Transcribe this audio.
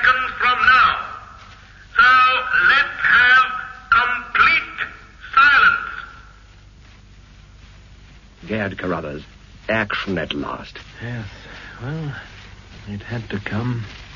seconds from now. So let's have complete silence. Gad Carruthers, action at last. Yes, well, it had to come.